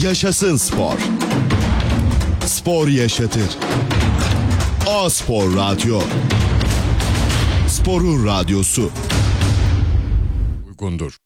Yaşasın spor. Spor yaşatır. A-Spor Radyo. Sporun radyosu. Uygundur.